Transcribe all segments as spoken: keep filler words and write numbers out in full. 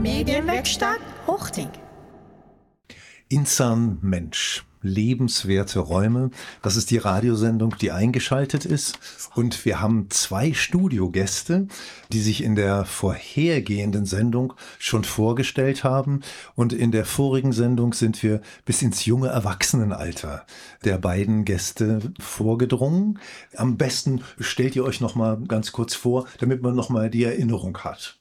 Medienwerkstatt Hochting. Insan Mensch. Lebenswerte Räume. Das ist die Radiosendung, die eingeschaltet ist. Und wir haben zwei Studiogäste, die sich in der vorhergehenden Sendung schon vorgestellt haben. Und in der vorigen Sendung sind wir bis ins junge Erwachsenenalter der beiden Gäste vorgedrungen. Am besten stellt ihr euch noch mal ganz kurz vor, damit man noch mal die Erinnerung hat.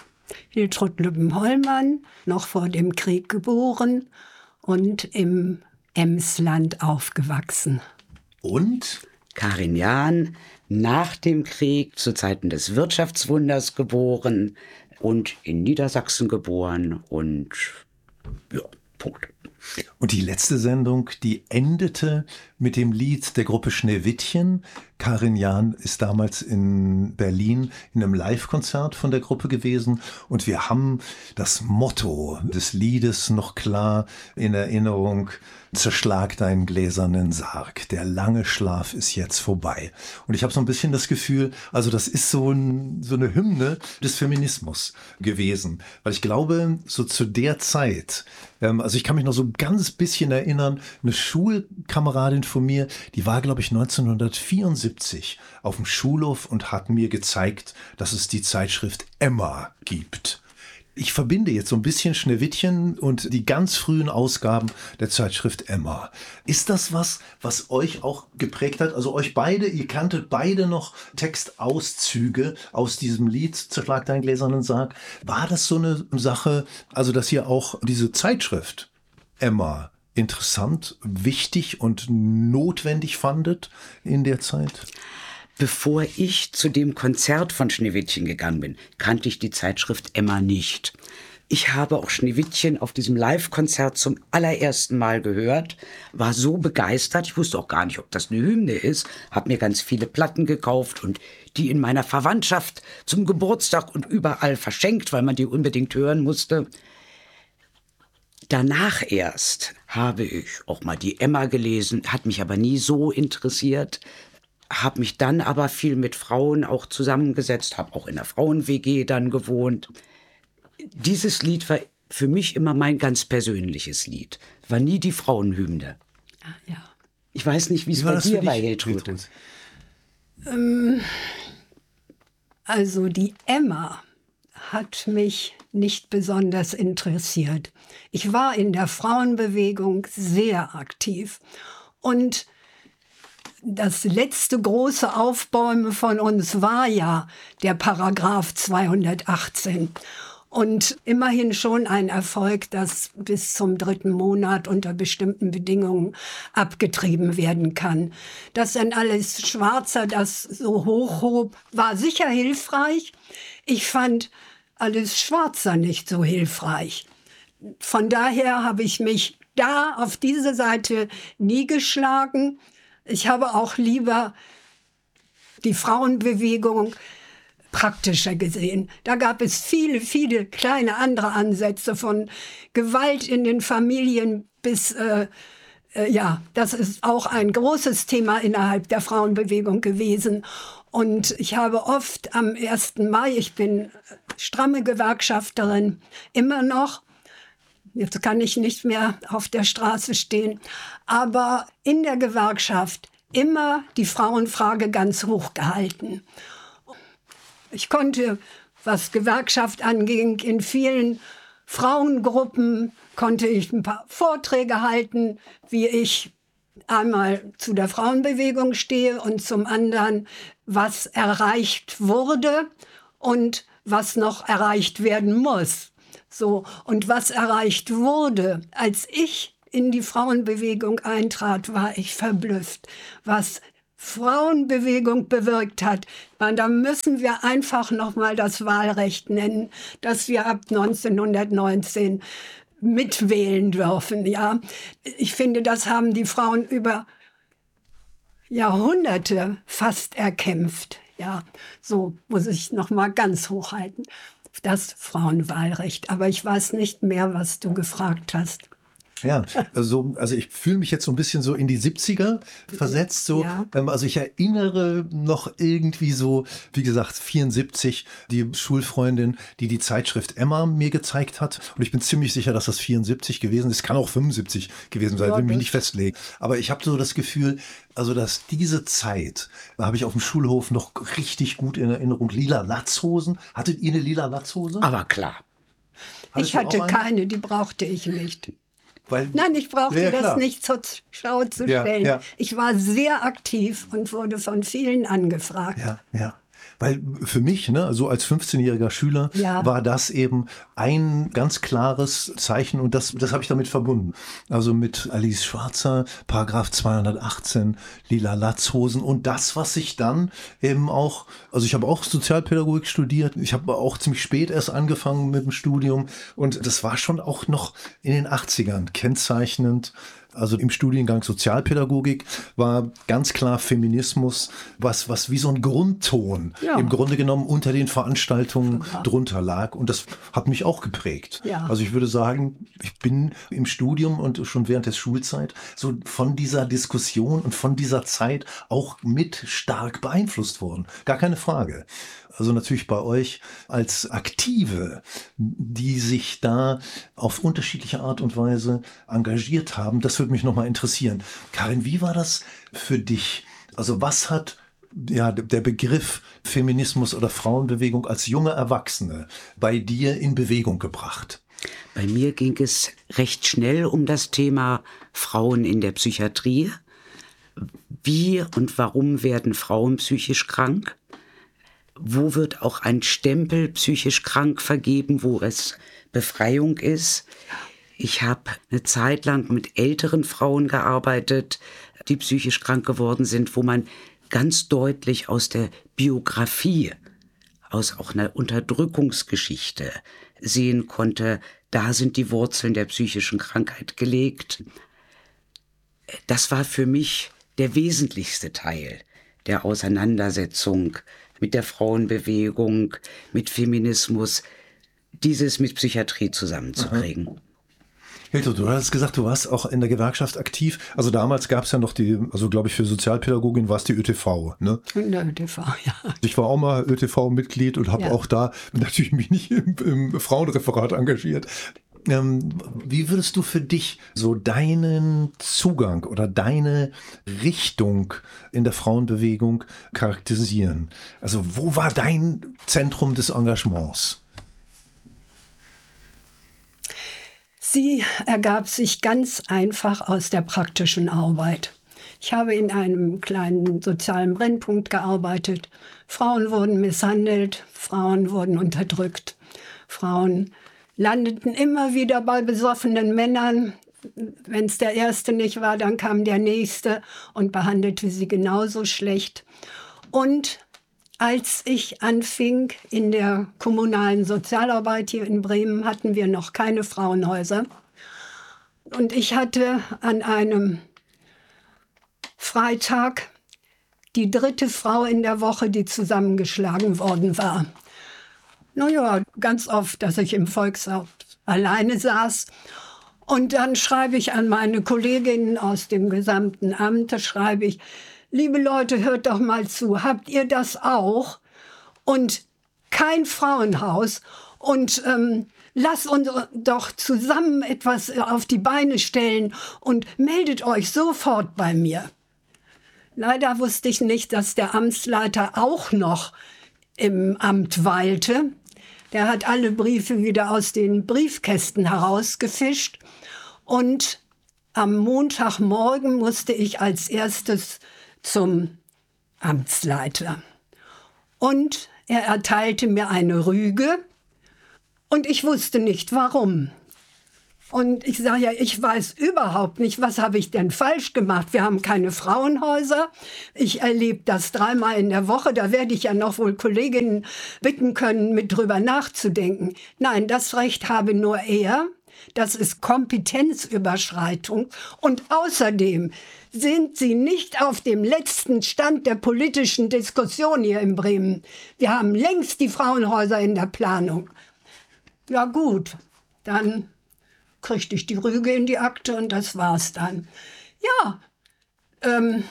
Hiltrud Lübben-Hollmann, noch vor dem Krieg geboren und im Emsland aufgewachsen. Und? Karin Jahn, nach dem Krieg, zu Zeiten des Wirtschaftswunders geboren und in Niedersachsen geboren und ja, Punkt. Und die letzte Sendung, die endete mit dem Lied der Gruppe Schneewittchen. Karin Jahn ist damals in Berlin in einem Live-Konzert von der Gruppe gewesen und wir haben das Motto des Liedes noch klar in Erinnerung: Zerschlag deinen gläsernen Sarg, der lange Schlaf ist jetzt vorbei. Und ich habe so ein bisschen das Gefühl, also das ist so, ein, so eine Hymne des Feminismus gewesen, weil ich glaube, so zu der Zeit, ähm, also ich kann mich noch so ein ganz bisschen erinnern, eine Schulkameradin von mir, die war, glaube ich, neunzehnhundertvierundsiebzig auf dem Schulhof und hat mir gezeigt, dass es die Zeitschrift Emma gibt. Ich verbinde jetzt so ein bisschen Schneewittchen und die ganz frühen Ausgaben der Zeitschrift Emma. Ist das was, was euch auch geprägt hat? Also euch beide, ihr kanntet beide noch Textauszüge aus diesem Lied Zerschlag deinen gläsernen Sarg. War das so eine Sache, also dass ihr auch diese Zeitschrift Emma interessant, wichtig und notwendig fandet in der Zeit? Bevor ich zu dem Konzert von Schneewittchen gegangen bin, kannte ich die Zeitschrift Emma nicht. Ich habe auch Schneewittchen auf diesem Live-Konzert zum allerersten Mal gehört, war so begeistert, ich wusste auch gar nicht, ob das eine Hymne ist, habe mir ganz viele Platten gekauft und die in meiner Verwandtschaft zum Geburtstag und überall verschenkt, weil man die unbedingt hören musste. Danach erst habe ich auch mal die Emma gelesen, hat mich aber nie so interessiert. Habe mich dann aber viel mit Frauen auch zusammengesetzt, habe auch in der Frauen-W G dann gewohnt. Dieses Lied war für mich immer mein ganz persönliches Lied. War nie die Frauenhymne. Ah, ja. Ich weiß nicht, wie es bei dir war, Hiltrud. Ähm, also die Emma hat mich nicht besonders interessiert. Ich war in der Frauenbewegung sehr aktiv und das letzte große Aufbäumen von uns war ja der Paragraph zweihundertachtzehn. Und immerhin schon ein Erfolg, dass bis zum dritten Monat unter bestimmten Bedingungen abgetrieben werden kann. Dass dann alles Schwarzer das so hochhob, war sicher hilfreich. Ich fand alles Schwarzer nicht so hilfreich. Von daher habe ich mich da auf diese Seite nie geschlagen. Ich habe auch lieber die Frauenbewegung praktischer gesehen. Da gab es viele, viele kleine andere Ansätze von Gewalt in den Familien bis, äh, äh, ja, das ist auch ein großes Thema innerhalb der Frauenbewegung gewesen. Und ich habe oft am ersten Mai, ich bin stramme Gewerkschafterin, immer noch, jetzt kann ich nicht mehr auf der Straße stehen, aber in der Gewerkschaft immer die Frauenfrage ganz hoch gehalten. Ich konnte, was Gewerkschaft anging, in vielen Frauengruppen konnte ich ein paar Vorträge halten, wie ich einmal zu der Frauenbewegung stehe und zum anderen, was erreicht wurde und was noch erreicht werden muss. So, und was erreicht wurde, als ich in die Frauenbewegung eintrat, war ich verblüfft, was Frauenbewegung bewirkt hat. Man, da müssen wir einfach noch mal das Wahlrecht nennen, dass wir ab neunzehnhundertneunzehn mitwählen dürfen. Ja, ich finde, das haben die Frauen über Jahrhunderte fast erkämpft. Ja, so muss ich noch mal ganz hochhalten. Das Frauenwahlrecht. Aber ich weiß nicht mehr, was du gefragt hast. Ja, also, also ich fühle mich jetzt so ein bisschen so in die siebziger versetzt. So. Ja. Also ich erinnere noch irgendwie so, wie gesagt, vierundsiebzig, die Schulfreundin, die die Zeitschrift Emma mir gezeigt hat. Und ich bin ziemlich sicher, dass das vierundsiebzig gewesen ist. Kann auch fünfundsiebzig gewesen sein, Ja, will mich das- nicht festlegen. Aber ich habe so das Gefühl, also dass diese Zeit, da habe ich auf dem Schulhof noch richtig gut in Erinnerung, lila Latzhosen. Hattet ihr eine lila Latzhose? Aber klar. Hattest Ich du auch hatte eine? keine, die brauchte ich nicht. Weil, Nein, ich brauchte Ja, das klar. nicht zur Schau zu Ja, stellen. ja. Ich war sehr aktiv und wurde von vielen angefragt. Ja, ja. Weil für mich, ne, so als fünfzehnjähriger Schüler, Ja. war das eben ein ganz klares Zeichen und das, das habe ich damit verbunden. Also mit Alice Schwarzer, Paragraph zweihundertachtzehn, lila Latzhosen und das, was ich dann eben auch, also ich habe auch Sozialpädagogik studiert, ich habe auch ziemlich spät erst angefangen mit dem Studium und das war schon auch noch in den achtzigern kennzeichnend. Also im Studiengang Sozialpädagogik war ganz klar Feminismus, was, was wie so ein Grundton Ja. im Grunde genommen unter den Veranstaltungen drunter lag. Und das hat mich auch geprägt. Ja. Also ich würde sagen, ich bin im Studium und schon während der Schulzeit so von dieser Diskussion und von dieser Zeit auch mit stark beeinflusst worden. Gar keine Frage. Also natürlich bei euch als Aktive, die sich da auf unterschiedliche Art und Weise engagiert haben. Das würde mich nochmal interessieren. Karin, wie war das für dich? Also was hat ja, der Begriff Feminismus oder Frauenbewegung als junge Erwachsene bei dir in Bewegung gebracht? Bei mir ging es recht schnell um das Thema Frauen in der Psychiatrie. Wie und warum werden Frauen psychisch krank? Wo wird auch ein Stempel psychisch krank vergeben, wo es Befreiung ist? Ich habe eine Zeit lang mit älteren Frauen gearbeitet, die psychisch krank geworden sind, wo man ganz deutlich aus der Biografie, aus auch einer Unterdrückungsgeschichte sehen konnte, da sind die Wurzeln der psychischen Krankheit gelegt. Das war für mich der wesentlichste Teil der Auseinandersetzung mit der Frauenbewegung, mit Feminismus, dieses mit Psychiatrie zusammenzukriegen. Hilde, du hast gesagt, du warst auch in der Gewerkschaft aktiv. Also damals gab es ja noch die, also glaube ich für Sozialpädagogin war es die ÖTV. Ne? In der ÖTV, ja. Ich war auch mal ÖTV-Mitglied und habe Ja. auch da natürlich mich nicht im, im Frauenreferat engagiert. Ähm, wie würdest du für dich so deinen Zugang oder deine Richtung in der Frauenbewegung charakterisieren? Also wo war dein Zentrum des Engagements? Sie ergab sich ganz einfach aus der praktischen Arbeit. Ich habe in einem kleinen sozialen Brennpunkt gearbeitet. Frauen wurden misshandelt, Frauen wurden unterdrückt. Frauen landeten immer wieder bei besoffenen Männern. Wenn es der erste nicht war, dann kam der nächste und behandelte sie genauso schlecht. Und als ich anfing in der kommunalen Sozialarbeit hier in Bremen, hatten wir noch keine Frauenhäuser. Und ich hatte an einem Freitag die dritte Frau in der Woche, die zusammengeschlagen worden war. Naja, ganz oft, dass ich im Volkshaus alleine saß. Und dann schreibe ich an meine Kolleginnen aus dem gesamten Amt, da schreibe ich, liebe Leute, hört doch mal zu, habt ihr das auch? Und kein Frauenhaus und ähm, lasst uns doch zusammen etwas auf die Beine stellen und meldet euch sofort bei mir. Leider wusste ich nicht, dass der Amtsleiter auch noch im Amt weilte. Der hat alle Briefe wieder aus den Briefkästen herausgefischt. Und am Montagmorgen musste ich als erstes zum Amtsleiter. Und er erteilte mir eine Rüge. Und ich wusste nicht, warum. Und ich sage ja, ich weiß überhaupt nicht, was habe ich denn falsch gemacht. Wir haben keine Frauenhäuser. Ich erlebe das dreimal in der Woche. Da werde ich ja noch wohl Kolleginnen bitten können, mit drüber nachzudenken. Nein, das Recht habe nur er. Das ist Kompetenzüberschreitung. Und außerdem sind Sie nicht auf dem letzten Stand der politischen Diskussion hier in Bremen. Wir haben längst die Frauenhäuser in der Planung. Ja gut, dann kriegte ich die Rüge in die Akte und das war's dann. Ja, ähm,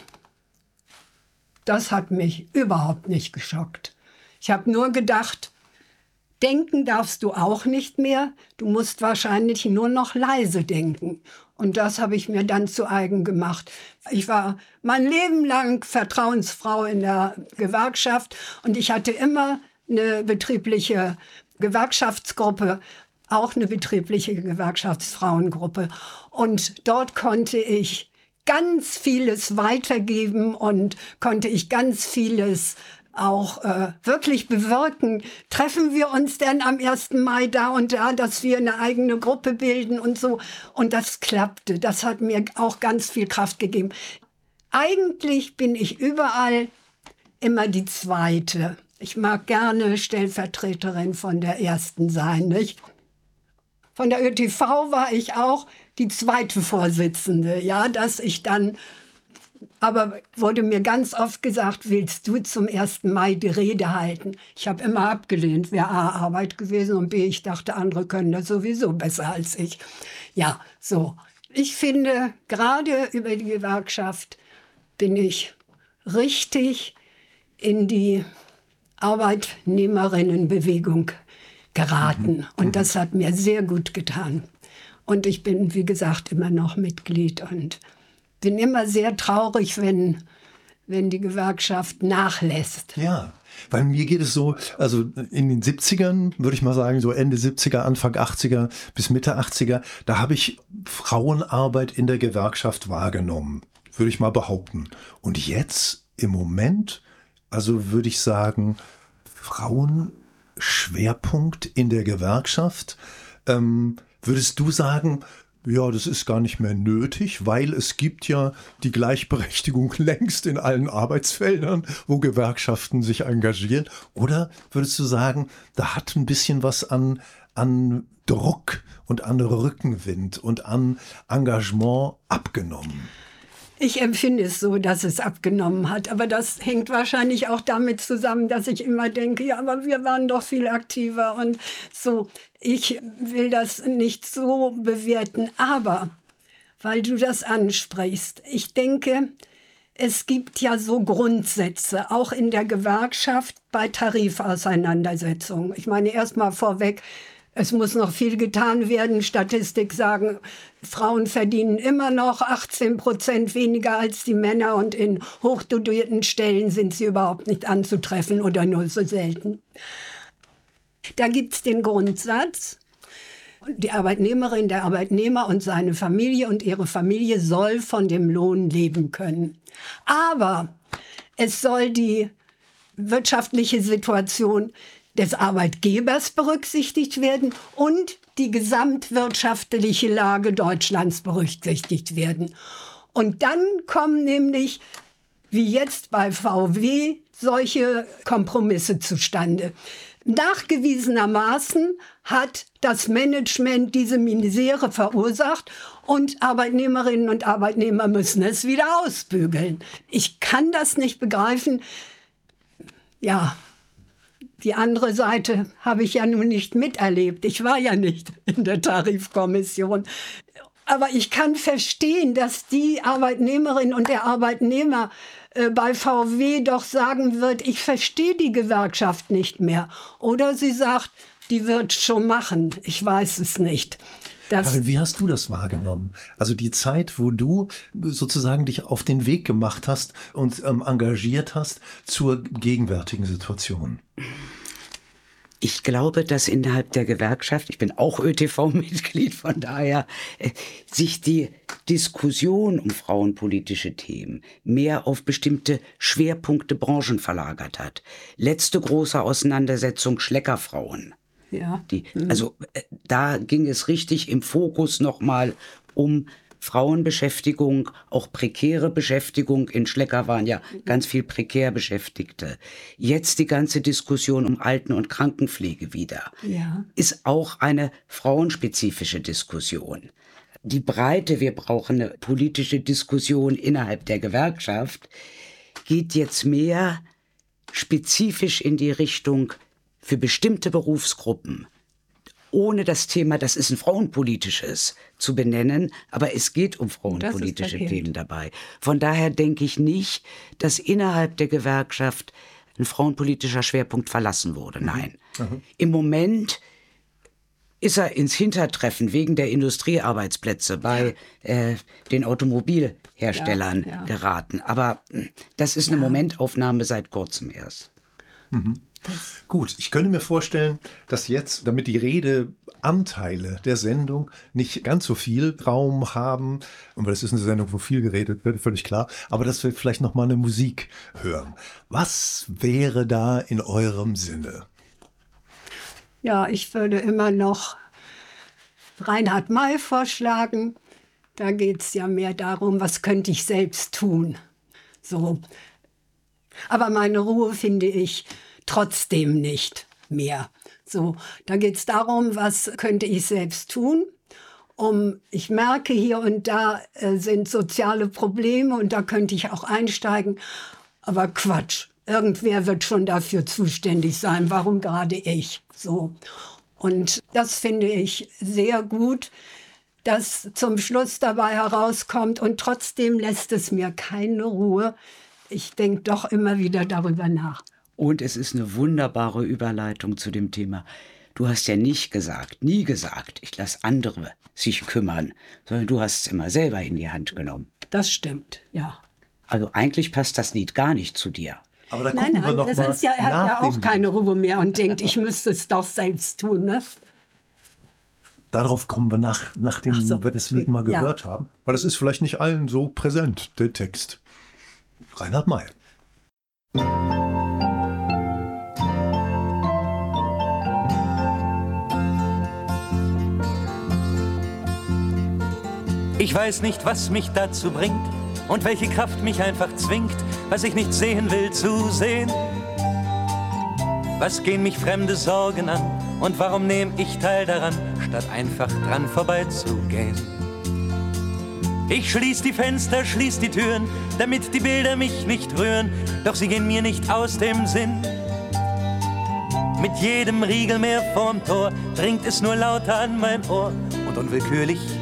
das hat mich überhaupt nicht geschockt. Ich habe nur gedacht, denken darfst du auch nicht mehr. Du musst wahrscheinlich nur noch leise denken. Und das habe ich mir dann zu eigen gemacht. Ich war mein Leben lang Vertrauensfrau in der Gewerkschaft und ich hatte immer eine betriebliche Gewerkschaftsgruppe, auch eine betriebliche Gewerkschaftsfrauengruppe. Und dort konnte ich ganz vieles weitergeben und konnte ich ganz vieles auch äh, wirklich bewirken. Treffen wir uns denn am ersten Mai da und da, dass wir eine eigene Gruppe bilden und so. Und das klappte. Das hat mir auch ganz viel Kraft gegeben. Eigentlich bin ich überall immer die Zweite. Ich mag gerne Stellvertreterin von der Ersten sein, nicht? Von der Ö T V war ich auch die zweite Vorsitzende, ja, dass ich dann, aber wurde mir ganz oft gesagt, willst du zum ersten Mai die Rede halten? Ich habe immer abgelehnt, wäre A, Arbeit gewesen und B, ich dachte, andere können das sowieso besser als ich. Ja, so. Ich finde, gerade über die Gewerkschaft bin ich richtig in die Arbeitnehmerinnenbewegung geraten. Und das hat mir sehr gut getan. Und ich bin, wie gesagt, immer noch Mitglied und bin immer sehr traurig, wenn, wenn die Gewerkschaft nachlässt. Ja, weil mir geht es so, also in den siebzigern, würde ich mal sagen, so Ende siebziger, Anfang achtziger bis Mitte achtziger, da habe ich Frauenarbeit in der Gewerkschaft wahrgenommen, würde ich mal behaupten. Und jetzt im Moment, also würde ich sagen, Frauenschwerpunkt in der Gewerkschaft. Ähm, würdest du sagen, ja, das ist gar nicht mehr nötig, weil es gibt ja die Gleichberechtigung längst in allen Arbeitsfeldern, wo Gewerkschaften sich engagieren? Oder würdest du sagen, da hat ein bisschen was an, an Druck und an Rückenwind und an Engagement abgenommen? Ich empfinde es so, dass es abgenommen hat. Aber das hängt wahrscheinlich auch damit zusammen, dass ich immer denke, ja, aber wir waren doch viel aktiver und so. Ich will das nicht so bewerten. Aber, weil du das ansprichst, ich denke, es gibt ja so Grundsätze, auch in der Gewerkschaft bei Tarifauseinandersetzungen. Ich meine, erst mal vorweg, es muss noch viel getan werden. Statistik sagen, Frauen verdienen immer noch achtzehn Prozent weniger als die Männer und in hochdotierten Stellen sind sie überhaupt nicht anzutreffen oder nur so selten. Da gibt es den Grundsatz, die Arbeitnehmerin, der Arbeitnehmer und seine Familie und ihre Familie soll von dem Lohn leben können. Aber es soll die wirtschaftliche Situation des Arbeitgebers berücksichtigt werden und die gesamtwirtschaftliche Lage Deutschlands berücksichtigt werden. Und dann kommen nämlich, wie jetzt bei V W, solche Kompromisse zustande. Nachgewiesenermaßen hat das Management diese Misere verursacht und Arbeitnehmerinnen und Arbeitnehmer müssen es wieder ausbügeln. Ich kann das nicht begreifen. Ja, die andere Seite habe ich ja nun nicht miterlebt. Ich war ja nicht in der Tarifkommission. Aber ich kann verstehen, dass die Arbeitnehmerin und der Arbeitnehmer äh, bei V W doch sagen wird, ich verstehe die Gewerkschaft nicht mehr. Oder sie sagt, die wird schon machen. Ich weiß es nicht. Karin, wie hast du das wahrgenommen? Also die Zeit, wo du sozusagen dich auf den Weg gemacht hast und ähm, engagiert hast zur gegenwärtigen Situation. Ich glaube, dass innerhalb der Gewerkschaft, ich bin auch Ö T V-Mitglied, von daher, äh, sich die Diskussion um frauenpolitische Themen mehr auf bestimmte Schwerpunkte Branchen verlagert hat. Letzte große Auseinandersetzung Schleckerfrauen. Ja. Die, also äh, da ging es richtig im Fokus nochmal um Frauenbeschäftigung, auch prekäre Beschäftigung. In Schlecker waren ja ganz viel prekär Beschäftigte. Jetzt die ganze Diskussion um Alten- und Krankenpflege wieder. Ja. Ist auch eine frauenspezifische Diskussion. Die Breite, wir brauchen eine politische Diskussion innerhalb der Gewerkschaft, geht jetzt mehr spezifisch in die Richtung für bestimmte Berufsgruppen ohne das Thema, das ist ein frauenpolitisches, zu benennen. Aber es geht um frauenpolitische Themen dabei. Von daher denke ich nicht, dass innerhalb der Gewerkschaft ein frauenpolitischer Schwerpunkt verlassen wurde. Nein. Mhm. Im Moment ist er ins Hintertreffen wegen der Industriearbeitsplätze bei äh, den Automobilherstellern ja, ja. geraten. Aber das ist eine ja. Momentaufnahme seit kurzem erst. Mhm. Gut, ich könnte mir vorstellen, dass jetzt, damit die Redeanteile der Sendung nicht ganz so viel Raum haben, und das ist eine Sendung, wo viel geredet wird, völlig klar, aber dass wir vielleicht noch mal eine Musik hören. Was wäre da in eurem Sinne? Ja, ich würde immer noch Reinhard May vorschlagen. Da geht es ja mehr darum, was könnte ich selbst tun. So. Aber meine Ruhe finde ich trotzdem nicht mehr. So, da geht es darum, was könnte ich selbst tun. Um, ich merke, hier und da äh, sind soziale Probleme und da könnte ich auch einsteigen. Aber Quatsch. Irgendwer wird schon dafür zuständig sein. Warum gerade ich? So. Und das finde ich sehr gut, dass zum Schluss dabei herauskommt. Und trotzdem lässt es mir keine Ruhe. Ich denke doch immer wieder darüber nach. Und es ist eine wunderbare Überleitung zu dem Thema. Du hast ja nicht gesagt, nie gesagt, ich lasse andere sich kümmern, sondern du hast es immer selber in die Hand genommen. Das stimmt, ja. Also eigentlich passt das Lied gar nicht zu dir. Aber da nein, gucken wir nein, noch das mal ist ja, er hat ja auch dem keine Ruhe mehr und denkt, ich müsste es doch selbst tun. Ne? Darauf kommen wir nach, nachdem so. wir das Lied mal gehört ja. haben. Weil das ist vielleicht nicht allen so präsent, der Text. Reinhard May. Ich weiß nicht, was mich dazu bringt und welche Kraft mich einfach zwingt, was ich nicht sehen will, zu sehen. Was gehen mich fremde Sorgen an und warum nehme ich teil daran, statt einfach dran vorbeizugehen? Ich schließ die Fenster, schließ die Türen, damit die Bilder mich nicht rühren, doch sie gehen mir nicht aus dem Sinn. Mit jedem Riegel mehr vorm Tor dringt es nur lauter an mein Ohr und unwillkürlich